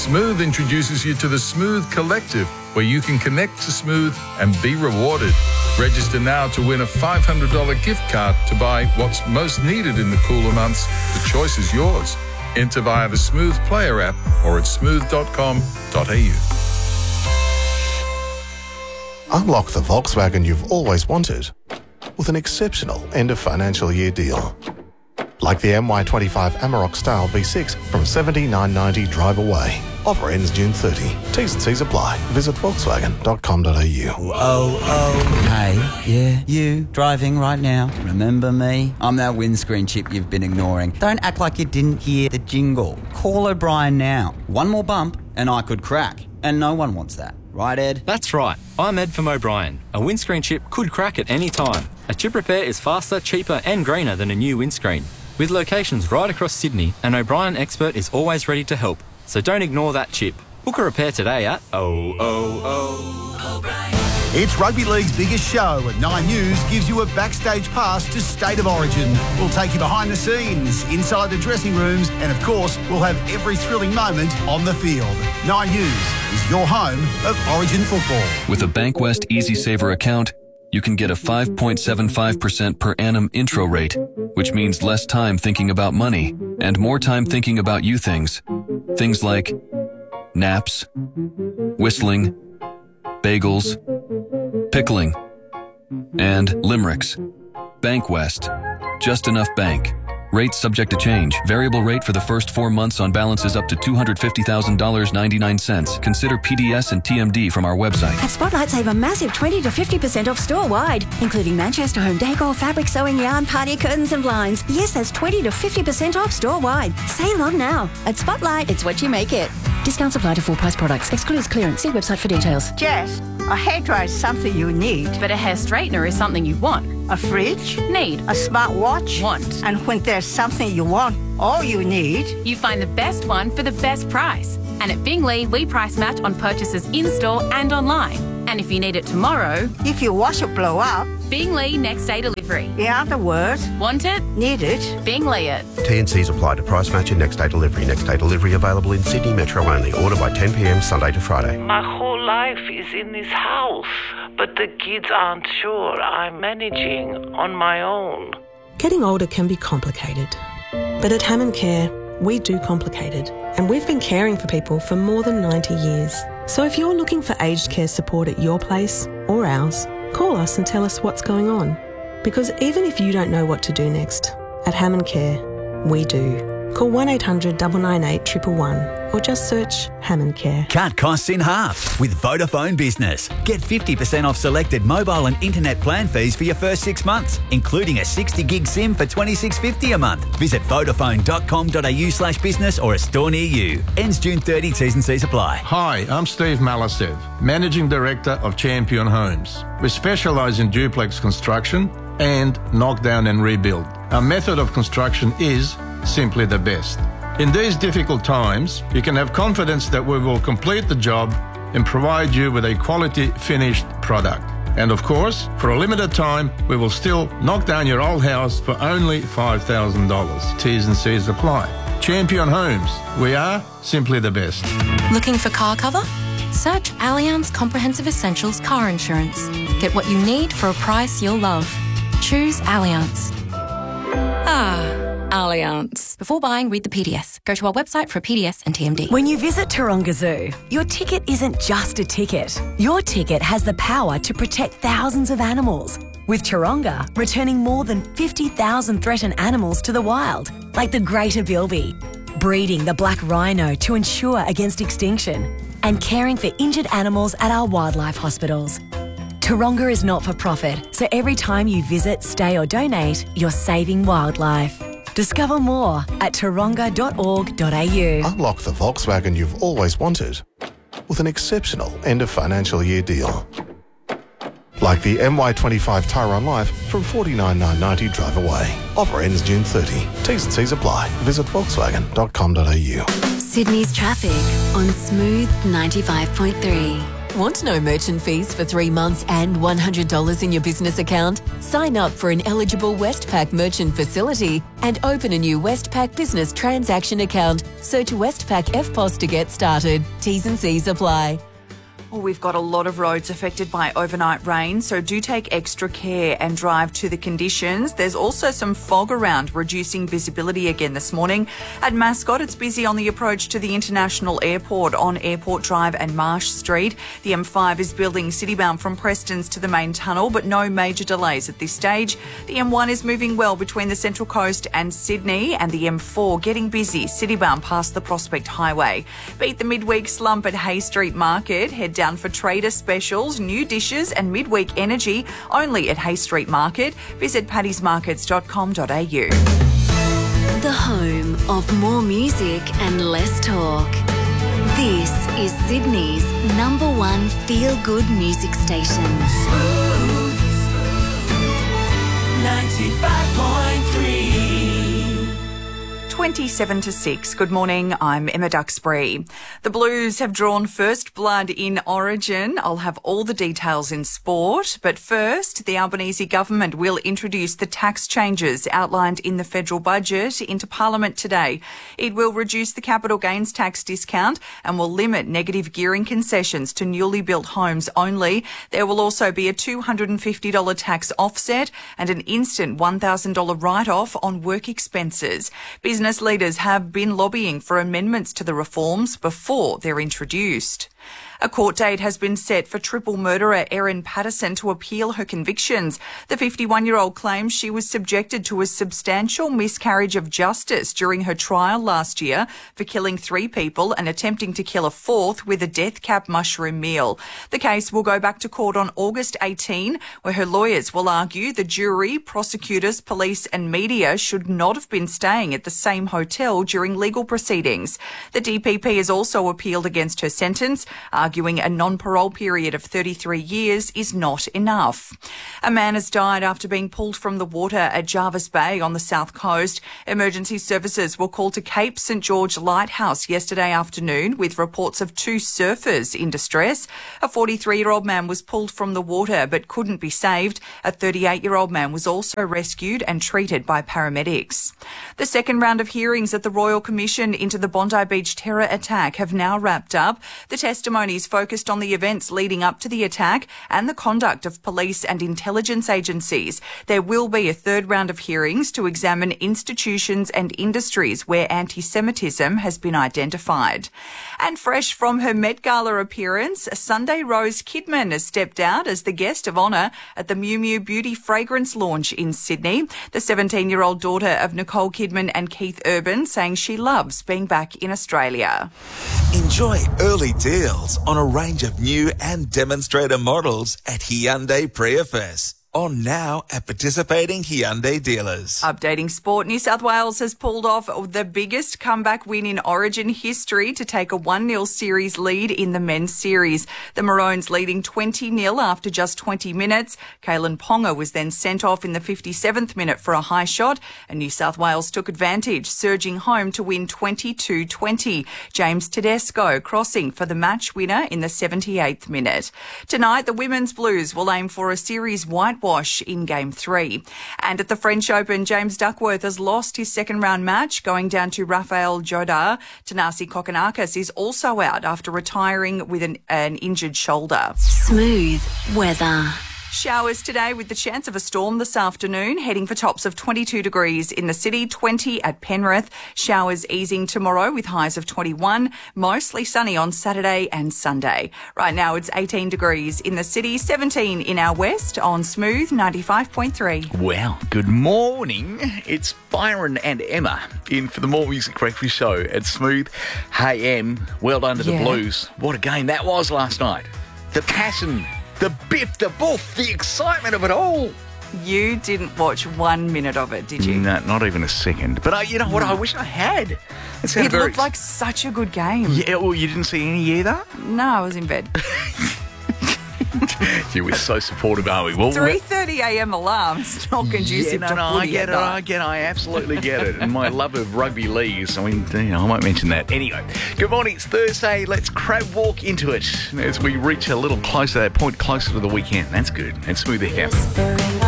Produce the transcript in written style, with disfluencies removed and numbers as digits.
Smooth introduces you to the Smooth Collective, where you can connect to Smooth and be rewarded. Register now to win a $500 gift card to buy what's most needed in the cooler months. The choice is yours. Enter via the Smooth Player app or at smooth.com.au. Unlock the Volkswagen you've always wanted with an exceptional end of financial year deal. Like the MY25 Amarok Style V6 from $79.90 drive away. Offer ends June 30. T's and C's apply. Visit volkswagen.com.au. Hey, yeah, you, driving right now. Remember me? I'm that windscreen chip you've been ignoring. Don't act like you didn't hear the jingle. Call O'Brien now. One more bump and I could crack. And no one wants that. Right, Ed? That's right. I'm Ed from O'Brien. A windscreen chip could crack at any time. A chip repair is faster, cheaper and greener than a new windscreen. With locations right across Sydney, an O'Brien expert is always ready to help. So don't ignore that chip. Book a repair today at O'Brien. It's Rugby League's biggest show, and 9 News gives you a backstage pass to State of Origin. We'll take you behind the scenes, inside the dressing rooms, and of course, we'll have every thrilling moment on the field. 9 News is your home of Origin football. With a Bankwest EasySaver account, you can get a 5.75% per annum intro rate, which means less time thinking about money and more time thinking about you things. Things like naps, whistling, bagels, pickling, and limericks. Bankwest. Just enough bank. Rates subject to change. Variable rate for the first 4 months on balances up to $250,000.99. Consider PDS and TMD from our website. At Spotlight, save a massive 20 to 50% off store-wide, including Manchester home decor, fabric sewing yarn, party curtains and blinds. Yes, that's 20 to 50% off store-wide. Save on now. At Spotlight, it's what you make it. Discounts apply to full-price products. Excludes clearance. See website for details. Jess, a hairdryer is something you need. But a hair straightener is something you want. A fridge? Need. A smartwatch? Want. And when there's something you want, all you need... You find the best one for the best price. And at Bingley, we price match on purchases in-store and online. And if you need it tomorrow... If your washer blow up... Bingley next day delivery. In other words... Want it? Need it? Bingley it. T&Cs apply to price match and next day delivery. Next day delivery available in Sydney Metro only. Order by 10 p.m. Sunday to Friday. My whole life is in this house, but the kids aren't sure I'm managing on my own. Getting older can be complicated. But at Hammond Care, we do complicated. And we've been caring for people for more than 90 years. So if you're looking for aged care support at your place or ours, call us and tell us what's going on. Because even if you don't know what to do next, at Hammond Care, we do. Call 1800 998 111 or just search Hammond Care. Cut costs in half with Vodafone Business. Get 50% off selected mobile and internet plan fees for your first 6 months, including a 60 gig SIM for $26.50 a month. Visit vodafone.com.au/business or a store near you. Ends June 30, T's and C's apply. Hi, I'm Steve Malasev, Managing Director of Champion Homes. We specialise in duplex construction and knockdown and rebuild. Our method of construction is simply the best. In these difficult times, you can have confidence that we will complete the job and provide you with a quality finished product. And of course, for a limited time, we will still knock down your old house for only $5,000. T's and C's apply. Champion Homes. We are simply the best. Looking for car cover? Search Allianz Comprehensive Essentials Car Insurance. Get what you need for a price you'll love. Choose Allianz. Allianz. Before buying, read the PDS. Go to our website for a PDS and TMD. When you visit Taronga Zoo, your ticket isn't just a ticket. Your ticket has the power to protect thousands of animals. With Taronga, returning more than 50,000 threatened animals to the wild, like the greater bilby, breeding the black rhino to ensure against extinction, and caring for injured animals at our wildlife hospitals. Taronga is not for profit, so every time you visit, stay or donate, you're saving wildlife. Discover more at taronga.org.au. Unlock the Volkswagen you've always wanted with an exceptional end of financial year deal. Like the MY25 Tyrone Life from $49,990 drive away. Offer ends June 30. T's and C's apply. Visit volkswagen.com.au. Sydney's traffic on Smooth 95.3. Want no merchant fees for 3 months and $100 in your business account? Sign up for an eligible Westpac merchant facility and open a new Westpac business transaction account. Search Westpac FPOS to get started. T's and C's apply. Well, we've got a lot of roads affected by overnight rain, so do take extra care and drive to the conditions. There's also some fog around, reducing visibility again this morning. At Mascot, it's busy on the approach to the International Airport on Airport Drive and Marsh Street. The M5 is building citybound from Prestons to the main tunnel, but no major delays at this stage. The M1 is moving well between the Central Coast and Sydney, and the M4 getting busy citybound past the Prospect Highway. Beat the midweek slump at Hay Street Market. Head down for trader specials, new dishes and midweek energy only at Hay Street Market. Visit paddysmarkets.com.au. The home of more music and less talk. This is Sydney's #1 feel-good music station. 95.3. 27 to 6. Good morning, I'm Emma Duxbury. The Blues have drawn first blood in Origin. I'll have all the details in sport. But first, the Albanese government will introduce the tax changes outlined in the federal budget into Parliament today. It will reduce the capital gains tax discount and will limit negative gearing concessions to newly built homes only. There will also be a $250 tax offset and an instant $1,000 write-off on work expenses. Business leaders have been lobbying for amendments to the reforms before they're introduced. A court date has been set for triple murderer Erin Patterson to appeal her convictions. The 51-year-old claims she was subjected to a substantial miscarriage of justice during her trial last year for killing 3 people and attempting to kill a 4th with a death cap mushroom meal. The case will go back to court on August 18, where her lawyers will argue the jury, prosecutors, police and media should not have been staying at the same hotel during legal proceedings. The DPP has also appealed against her sentence, arguing a non-parole period of 33 years is not enough. A man has died after being pulled from the water at Jervis Bay on the south coast. Emergency services were called to Cape St George Lighthouse yesterday afternoon with reports of 2 surfers in distress. A 43-year-old man was pulled from the water but couldn't be saved. A 38-year-old man was also rescued and treated by paramedics. The second round of hearings at the Royal Commission into the Bondi Beach terror attack have now wrapped up. The testimonies focused on the events leading up to the attack and the conduct of police and intelligence agencies. There will be a third round of hearings to examine institutions and industries where anti-Semitism has been identified. And fresh from her Met Gala appearance, Sunday Rose Kidman has stepped out as the guest of honour at the Miu Miu Beauty fragrance launch in Sydney. The 17-year-old daughter of Nicole Kidman and Keith Urban saying she loves being back in Australia. Enjoy early deals on a range of new and demonstrator models at Hyundai Prius. On now at participating Hyundai dealers. Updating sport, New South Wales has pulled off the biggest comeback win in Origin history to take a 1-0 series lead in the men's series. The Maroons leading 20-0 after just 20 minutes. Kalen Ponga was then sent off in the 57th minute for a high shot, and New South Wales took advantage, surging home to win 22-20. James Tedesco crossing for the match winner in the 78th minute. Tonight, the Women's Blues will aim for a series whitewash in Game 3. And at the French Open, James Duckworth has lost his second-round match, going down to Rafael Jodar. Tanasi Kokkinakis is also out after retiring with an injured shoulder. Smooth weather. Showers today with the chance of a storm this afternoon, heading for tops of 22 degrees in the city, 20 at Penrith. Showers easing tomorrow with highs of 21, mostly sunny on Saturday and Sunday. Right now it's 18 degrees in the city, 17 in our west on Smooth 95.3. Well, good morning. It's Byron and Emma in for the More Music Breakfast Show at Smooth. Hey, Em, well done to the Blues. What a game that was last night. The passion, the biff, the boof, the excitement of it all. You didn't watch 1 minute of it, did you? No, not even a second. But you know what? I wish I had. It looked like such a good game. Yeah, well, you didn't see any either? No, I was in bed. You were so supportive, are we? Well, 3:30 a.m. alarms not conducive to I get it. I absolutely get it. And my love of rugby leagues. I mean, I won't mention that. Anyway, good morning. It's Thursday. Let's crab walk into it as we reach a little closer, that point closer to the weekend. That's good. And Smooth FM.